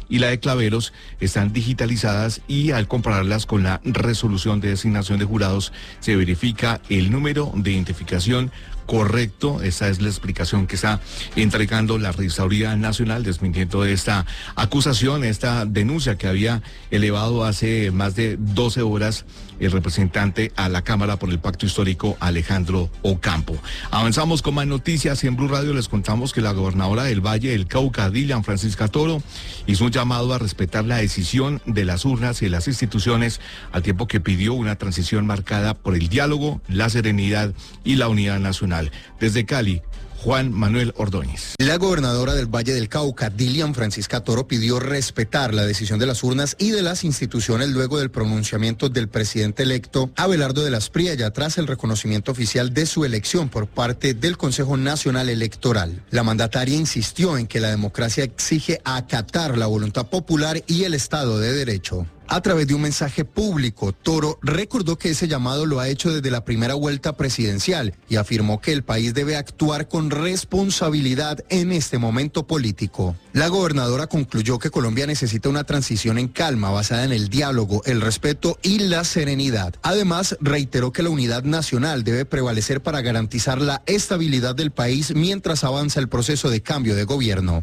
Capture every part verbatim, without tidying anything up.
y la de Claveros están digitalizadas y al compararlas con la resolución de designación de jurados se verifica el número de identificación correcto. Esa es la explicación que está entregando la Registraduría Nacional, desmintiendo esta acusación, esta denuncia que había elevado hace más de doce horas el representante a la Cámara por el Pacto Histórico, Alejandro Ocampo. Avanzamos con más noticias y en Blue Radio les contamos que la gobernadora del Valle del Cauca, Dilian Francisca Toro, hizo un llamado a respetar la decisión de las urnas y de las instituciones, al tiempo que pidió una transición marcada por el diálogo, la serenidad y la unidad nacional. Desde Cali, Juan Manuel Ordóñez. La gobernadora del Valle del Cauca, Dilian Francisca Toro, pidió respetar la decisión de las urnas y de las instituciones luego del pronunciamiento del presidente electo Abelardo de las Priella tras el reconocimiento oficial de su elección por parte del Consejo Nacional Electoral. La mandataria insistió en que la democracia exige acatar la voluntad popular y el Estado de Derecho. A través de un mensaje público, Toro recordó que ese llamado lo ha hecho desde la primera vuelta presidencial y afirmó que el país debe actuar con responsabilidad en este momento político. La gobernadora concluyó que Colombia necesita una transición en calma basada en el diálogo, el respeto y la serenidad. Además, reiteró que la unidad nacional debe prevalecer para garantizar la estabilidad del país mientras avanza el proceso de cambio de gobierno.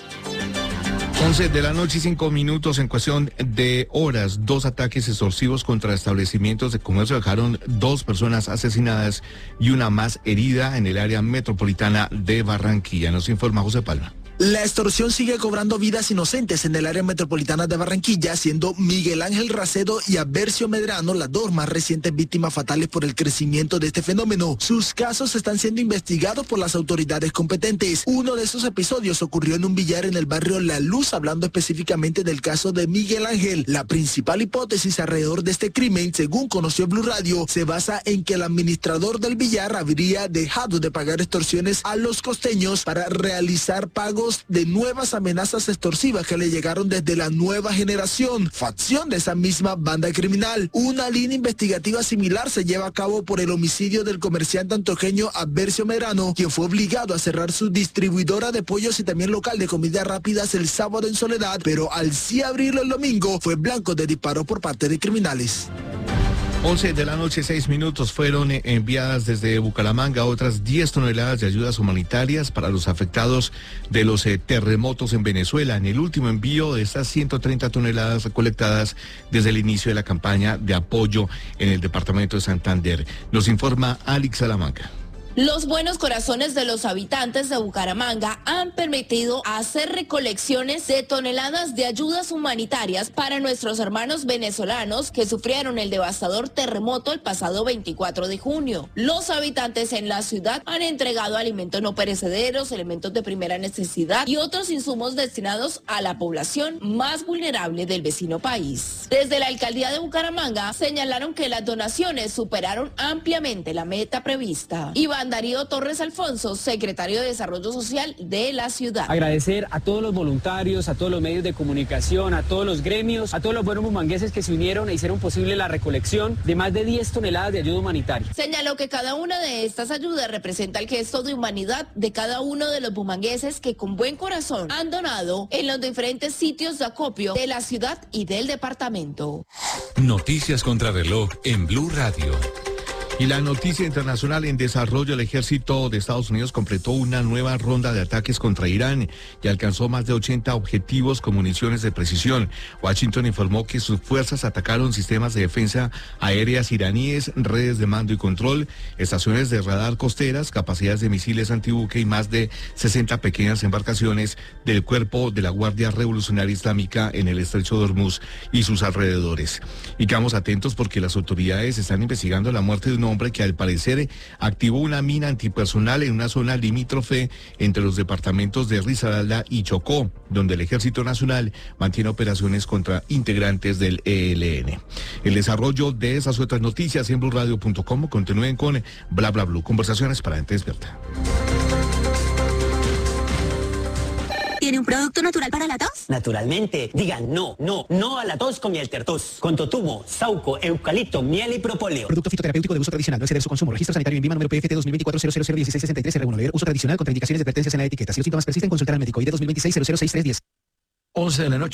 once de la noche y cinco minutos. En cuestión de horas, dos ataques extorsivos contra establecimientos de comercio dejaron dos personas asesinadas y una más herida en el área metropolitana de Barranquilla. Nos informa José Palma. La extorsión sigue cobrando vidas inocentes en el área metropolitana de Barranquilla, siendo Miguel Ángel Racedo y Avercio Medrano las dos más recientes víctimas fatales por el crecimiento de este fenómeno. Sus casos están siendo investigados por las autoridades competentes. Uno de esos episodios ocurrió en un billar en el barrio La Luz, hablando específicamente del caso de Miguel Ángel. La principal hipótesis alrededor de este crimen, según conoció Blue Radio, se basa en que el administrador del billar habría dejado de pagar extorsiones a los costeños para realizar pagos de nuevas amenazas extorsivas que le llegaron desde la nueva generación, facción de esa misma banda criminal. Una línea investigativa similar se lleva a cabo por el homicidio del comerciante antojeño Avercio Medrano, quien fue obligado a cerrar su distribuidora de pollos y también local de comidas rápidas el sábado en Soledad, pero al sí abrirlo el domingo fue blanco de disparos por parte de criminales. once de la noche, seis minutos, fueron enviadas desde Bucaramanga otras diez toneladas de ayudas humanitarias para los afectados de los eh, terremotos en Venezuela. En el último envío de estas ciento treinta toneladas recolectadas desde el inicio de la campaña de apoyo en el departamento de Santander. Nos informa Alex Salamanca. Los buenos corazones de los habitantes de Bucaramanga han permitido hacer recolecciones de toneladas de ayudas humanitarias para nuestros hermanos venezolanos que sufrieron el devastador terremoto el pasado veinticuatro de junio. Los habitantes en la ciudad han entregado alimentos no perecederos, elementos de primera necesidad y otros insumos destinados a la población más vulnerable del vecino país. Desde la alcaldía de Bucaramanga señalaron que las donaciones superaron ampliamente la meta prevista. Iván Darío Torres Alfonso, secretario de Desarrollo Social de la ciudad. Agradecer a todos los voluntarios, a todos los medios de comunicación, a todos los gremios, a todos los buenos bumangueses que se unieron e hicieron posible la recolección de más de diez toneladas de ayuda humanitaria. Señaló que cada una de estas ayudas representa el gesto de humanidad de cada uno de los bumangueses que con buen corazón han donado en los diferentes sitios de acopio de la ciudad y del departamento. Noticias contra reloj en Blue Radio. Y la noticia internacional en desarrollo: el ejército de Estados Unidos completó una nueva ronda de ataques contra Irán y alcanzó más de ochenta objetivos con municiones de precisión. Washington informó que sus fuerzas atacaron sistemas de defensa aéreas iraníes, redes de mando y control, estaciones de radar costeras, capacidades de misiles antibuque y más de sesenta pequeñas embarcaciones del cuerpo de la Guardia Revolucionaria Islámica en el estrecho de Hormuz y sus alrededores. Y quedamos atentos porque las autoridades están investigando la muerte de un hombre que al parecer activó una mina antipersonal en una zona limítrofe entre los departamentos de Risaralda y Chocó, donde el Ejército Nacional mantiene operaciones contra integrantes del E L N. El desarrollo de esas otras noticias en blue radio punto com. Continúen con Bla Bla Blue, conversaciones para gente despierta. ¿Tiene un producto natural para la tos? Naturalmente. Digan no, no, no a la tos con miel tertos. Con totumo, sauco, eucalipto, miel y propóleo. Producto fitoterapéutico de uso tradicional. No exceder su consumo. Registro sanitario en Vima número P F T dos mil veinticuatro cero cero cero dieciséis sesenta y tres R uno. Leer uso tradicional contra indicaciones de advertencias en la etiqueta. Si los síntomas persisten, consultar al médico. I D dos mil veintiséis cero cero seis tres diez. once de la noche.